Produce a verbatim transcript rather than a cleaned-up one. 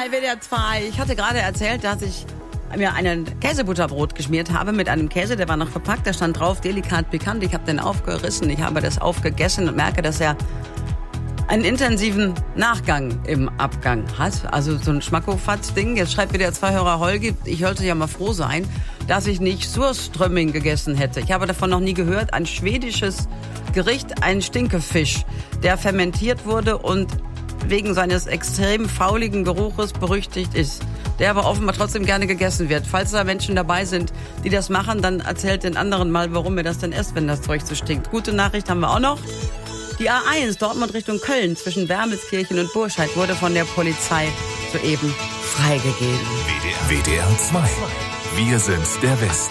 bei W D R zwei. Ich hatte gerade erzählt, dass ich mir ein Käsebutterbrot geschmiert habe mit einem Käse, der war noch verpackt, da stand drauf, delikat pikant. Ich habe den aufgerissen, ich habe das aufgegessen und merke, dass er einen intensiven Nachgang im Abgang hat. Also so ein Schmackofatz-Ding. Jetzt schreibt wieder zwei Hörer Holgi, ich sollte ja mal froh sein, dass ich nicht Surströmming gegessen hätte. Ich habe davon noch nie gehört. Ein schwedisches Gericht, ein Stinkefisch, der fermentiert wurde und wegen seines extrem fauligen Geruches berüchtigt ist, der aber offenbar trotzdem gerne gegessen wird. Falls da Menschen dabei sind, die das machen, dann erzählt den anderen mal, warum ihr das denn esst, wenn das Zeug so stinkt. Gute Nachricht haben wir auch noch. Die A eins Dortmund Richtung Köln zwischen Wermelskirchen und Burscheid wurde von der Polizei soeben freigegeben. W D R zwei. Wir sind der Westen.